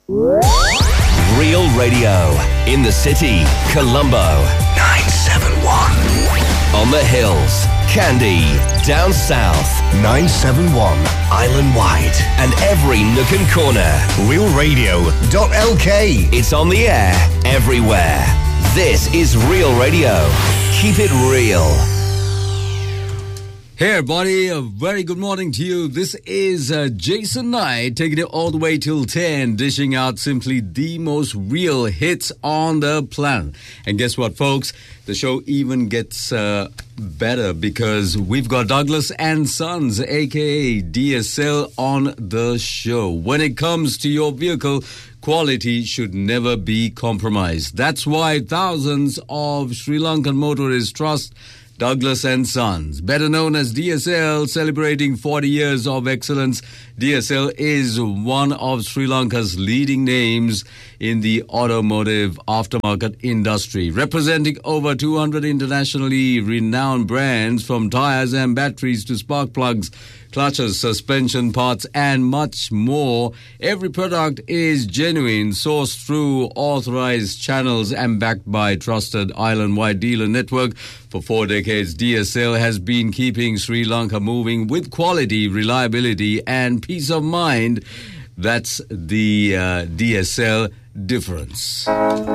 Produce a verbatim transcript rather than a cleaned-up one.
Real Radio. In the city, Colombo. nine seven one. On the hills, Kandy. Down south, nine seven one. Island wide. And every nook and corner. real radio dot l k. It's on the air everywhere. This is Real Radio. Keep it real. Hey everybody, a very good morning to you. This is uh, Jason Knight taking it all the way till ten, dishing out simply the most real hits on the planet. And guess what, folks? The show even gets uh, better because we've got Douglas and Sons, aka D S L, on the show. When it comes to your vehicle, quality should never be compromised. That's why thousands of Sri Lankan motorists trust Douglas and Sons, better known as D S L, celebrating forty years of excellence. D S L is one of Sri Lanka's leading names in the automotive aftermarket industry, representing over two hundred internationally renowned brands, from tires and batteries to spark plugs, clutches, suspension parts, and much more. Every product is genuine, sourced through authorized channels and backed by trusted island-wide dealer network. For four decades, D S L has been keeping Sri Lanka moving with quality, reliability, and peace of mind. That's the uh, D S L difference.